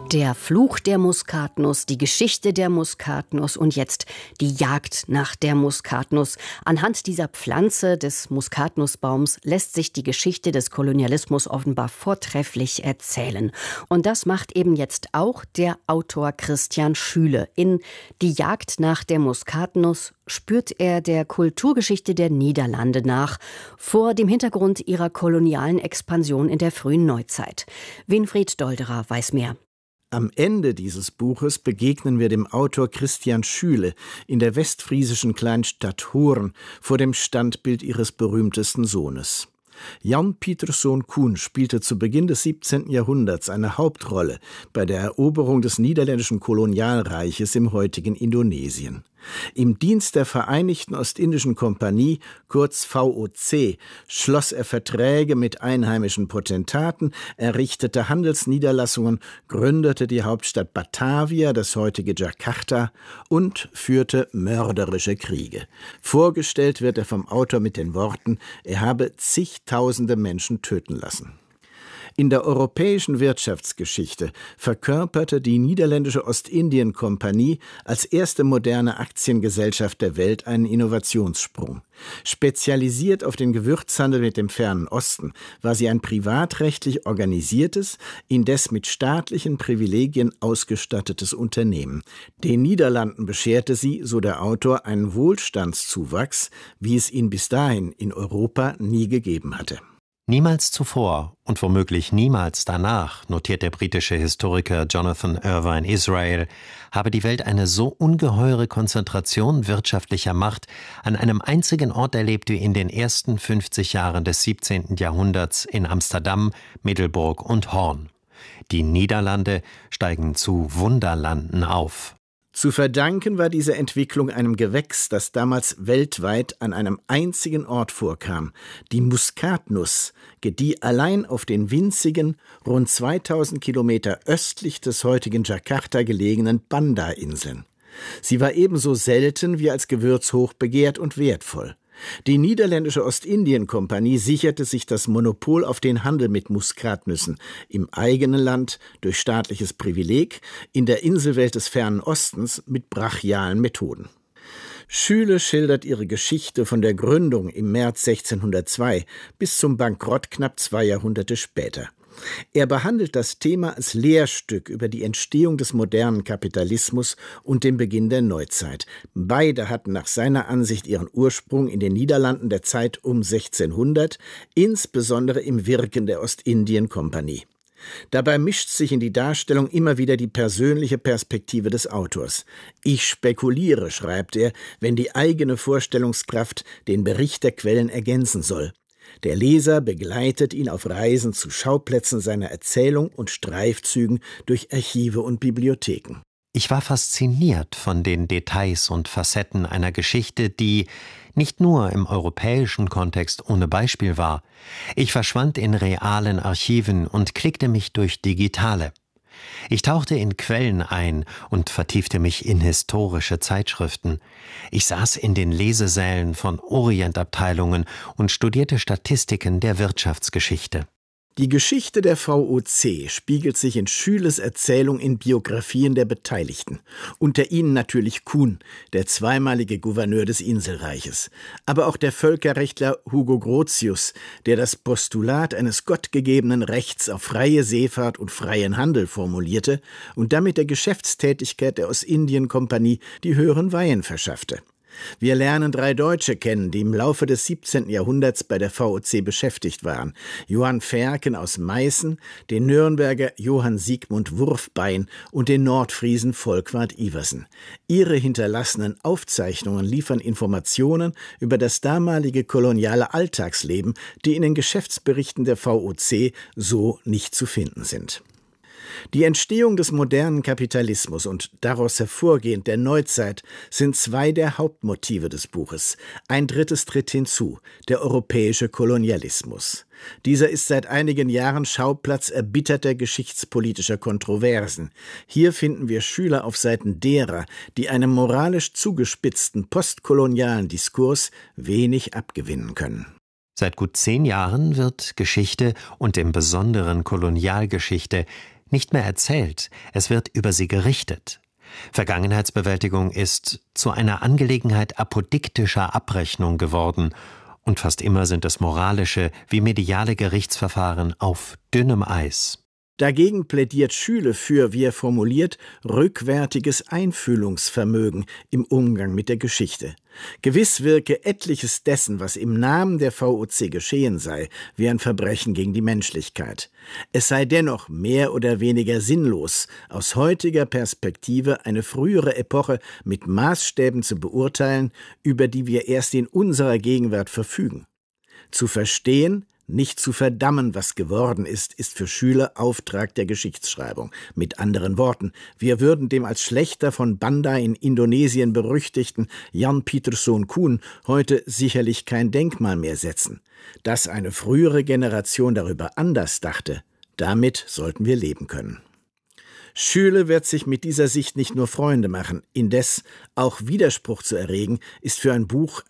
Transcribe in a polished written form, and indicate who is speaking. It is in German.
Speaker 1: Der Fluch der Muskatnuss, die Geschichte der Muskatnuss und jetzt die Jagd nach der Muskatnuss. Anhand dieser Pflanze des Muskatnussbaums lässt sich die Geschichte des Kolonialismus offenbar vortrefflich erzählen. Und das macht eben jetzt auch der Autor Christian Schüle. In Die Jagd nach der Muskatnuss spürt er der Kulturgeschichte der Niederlande nach, vor dem Hintergrund ihrer kolonialen Expansion in der frühen Neuzeit. Winfried Dolderer weiß mehr.
Speaker 2: Am Ende dieses Buches begegnen wir dem Autor Christian Schüle in der westfriesischen Kleinstadt Hoorn vor dem Standbild ihres berühmtesten Sohnes. Jan Pieterszoon Koen spielte zu Beginn des 17. Jahrhunderts eine Hauptrolle bei der Eroberung des niederländischen Kolonialreiches im heutigen Indonesien. Im Dienst der Vereinigten Ostindischen Kompanie, kurz VOC, schloss er Verträge mit einheimischen Potentaten, errichtete Handelsniederlassungen, gründete die Hauptstadt Batavia, das heutige Jakarta, und führte mörderische Kriege. Vorgestellt wird er vom Autor mit den Worten, er habe zigtausende Menschen töten lassen. In der europäischen Wirtschaftsgeschichte verkörperte die niederländische Ostindien-Kompanie als erste moderne Aktiengesellschaft der Welt einen Innovationssprung. Spezialisiert auf den Gewürzhandel mit dem Fernen Osten war sie ein privatrechtlich organisiertes, indes mit staatlichen Privilegien ausgestattetes Unternehmen. Den Niederlanden bescherte sie, so der Autor, einen Wohlstandszuwachs, wie es ihn bis dahin in Europa nie gegeben hatte.
Speaker 3: Niemals zuvor und womöglich niemals danach, notiert der britische Historiker Jonathan Irvine Israel, habe die Welt eine so ungeheure Konzentration wirtschaftlicher Macht an einem einzigen Ort erlebt wie in den ersten 50 Jahren des 17. Jahrhunderts in Amsterdam, Middelburg und Hoorn. Die Niederlande steigen zu Wunderlanden auf.
Speaker 2: Zu verdanken war diese Entwicklung einem Gewächs, das damals weltweit an einem einzigen Ort vorkam. Die Muskatnuss gedieh allein auf den winzigen, rund 2000 Kilometer östlich des heutigen Jakarta gelegenen Banda-Inseln. Sie war ebenso selten wie als Gewürz hochbegehrt und wertvoll. Die niederländische Ostindien-Kompanie sicherte sich das Monopol auf den Handel mit Muskatnüssen im eigenen Land durch staatliches Privileg, in der Inselwelt des Fernen Ostens mit brachialen Methoden. Schüle schildert ihre Geschichte von der Gründung im März 1602 bis zum Bankrott knapp 2 Jahrhunderte später. Er behandelt das Thema als Lehrstück über die Entstehung des modernen Kapitalismus und den Beginn der Neuzeit. Beide hatten nach seiner Ansicht ihren Ursprung in den Niederlanden der Zeit um 1600, insbesondere im Wirken der Ostindien-Kompanie. Dabei mischt sich in die Darstellung immer wieder die persönliche Perspektive des Autors. Ich spekuliere, schreibt er, wenn die eigene Vorstellungskraft den Bericht der Quellen ergänzen soll. Der Leser begleitet ihn auf Reisen zu Schauplätzen seiner Erzählung und Streifzügen durch Archive und Bibliotheken.
Speaker 3: Ich war fasziniert von den Details und Facetten einer Geschichte, die nicht nur im europäischen Kontext ohne Beispiel war. Ich verschwand in realen Archiven und klickte mich durch digitale. Ich tauchte in Quellen ein und vertiefte mich in historische Zeitschriften. Ich saß in den Lesesälen von Orientabteilungen und studierte Statistiken der Wirtschaftsgeschichte.
Speaker 2: Die Geschichte der VOC spiegelt sich in Schüles Erzählung in Biografien der Beteiligten. Unter ihnen natürlich Koen, der zweimalige Gouverneur des Inselreiches. Aber auch der Völkerrechtler Hugo Grotius, der das Postulat eines gottgegebenen Rechts auf freie Seefahrt und freien Handel formulierte und damit der Geschäftstätigkeit der Ostindien-Kompanie die höheren Weihen verschaffte. Wir lernen 3 Deutsche kennen, die im Laufe des 17. Jahrhunderts bei der VOC beschäftigt waren. Johann Ferken aus Meißen, den Nürnberger Johann Siegmund Wurfbein und den Nordfriesen Volkwart Iversen. Ihre hinterlassenen Aufzeichnungen liefern Informationen über das damalige koloniale Alltagsleben, die in den Geschäftsberichten der VOC so nicht zu finden sind. Die Entstehung des modernen Kapitalismus und daraus hervorgehend der Neuzeit sind 2 der Hauptmotive des Buches. Ein drittes tritt hinzu, der europäische Kolonialismus. Dieser ist seit einigen Jahren Schauplatz erbitterter geschichtspolitischer Kontroversen. Hier finden wir Schüler auf Seiten derer, die einem moralisch zugespitzten postkolonialen Diskurs wenig abgewinnen können.
Speaker 3: Seit gut 10 Jahren wird Geschichte und im Besonderen Kolonialgeschichte nicht mehr erzählt, es wird über sie gerichtet. Vergangenheitsbewältigung ist zu einer Angelegenheit apodiktischer Abrechnung geworden, und fast immer sind es moralische wie mediale Gerichtsverfahren auf dünnem Eis.
Speaker 2: Dagegen plädiert Schüle für, wie er formuliert, rückwärtiges Einfühlungsvermögen im Umgang mit der Geschichte. Gewiss wirke etliches dessen, was im Namen der VOC geschehen sei, wie ein Verbrechen gegen die Menschlichkeit. Es sei dennoch mehr oder weniger sinnlos, aus heutiger Perspektive eine frühere Epoche mit Maßstäben zu beurteilen, über die wir erst in unserer Gegenwart verfügen. Zu verstehen, nicht zu verdammen, was geworden ist für Schüler Auftrag der Geschichtsschreibung. Mit anderen Worten, wir würden dem als Schlächter von Banda in Indonesien berüchtigten Jan Pieterszoon Koen heute sicherlich kein Denkmal mehr setzen. Dass eine frühere Generation darüber anders dachte, damit sollten wir leben können. Schüle wird sich mit dieser Sicht nicht nur Freunde machen, indes auch Widerspruch zu erregen, ist für ein Buch